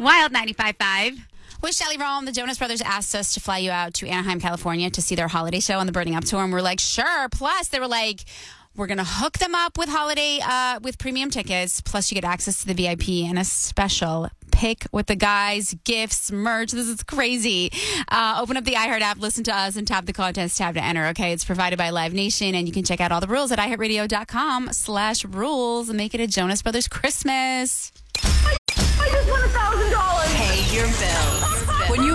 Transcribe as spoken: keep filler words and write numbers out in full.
Wild ninety-five point five. With Shelly Rome, the Jonas Brothers asked us to fly you out to Anaheim, California to see their holiday show on the Burning Up Tour. And we're like, sure. Plus, they were like, we're going to hook them up with holiday, uh, with premium tickets. Plus, you get access to the V I P and a special pick with the guys, gifts, merch. This is crazy. Uh, open up the iHeart app, listen to us, and tap the contest tab to enter. Okay, it's provided by Live Nation, and you can check out all the rules at iHeartRadio.com slash rules and make it a Jonas Brothers Christmas. I just won a thousand dollars. Pay your bills.